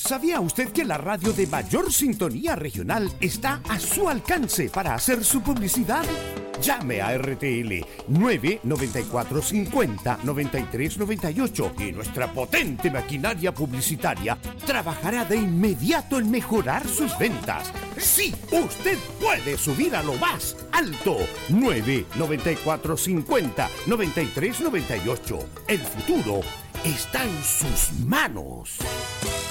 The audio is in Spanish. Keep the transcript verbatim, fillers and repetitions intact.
¿Sabía usted que la radio de mayor sintonía regional está a su alcance para hacer su publicidad? Llame a R T L nueve noventa y cuatro cincuenta noventa y tres noventa y ocho y nuestra potente maquinaria publicitaria trabajará de inmediato en mejorar sus ventas. Sí, usted puede subir a lo más alto. nueve noventa y cuatro cincuenta noventa y tres noventa y ocho. El futuro está en sus manos.